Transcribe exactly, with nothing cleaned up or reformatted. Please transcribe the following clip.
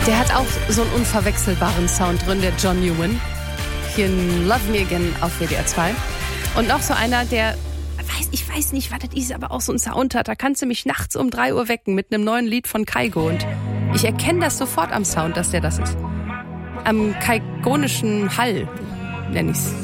Der hat auch so einen unverwechselbaren Sound drin, der John Newman. Hier in Love Me Again auf W D R zwei. Und noch so einer, der, weiß, ich weiß nicht, was das ist, aber auch so einen Sound hat. Da kannst du mich nachts um drei Uhr wecken mit einem neuen Lied von Kygo. Und ich erkenne das sofort am Sound, dass der das ist. Am kaigonischen Hall, nenne ich's.